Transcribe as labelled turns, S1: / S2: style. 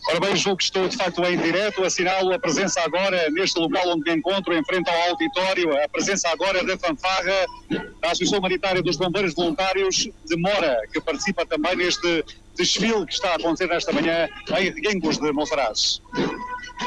S1: Ora bem, julgo que estou de facto em direto, assinalo a presença agora neste local onde me encontro, em frente ao auditório, a presença agora da fanfarra da Associação Humanitária dos Bombeiros Voluntários de Mora, que participa também neste desfile que está a acontecer nesta manhã em Reguengos de Monsaraz.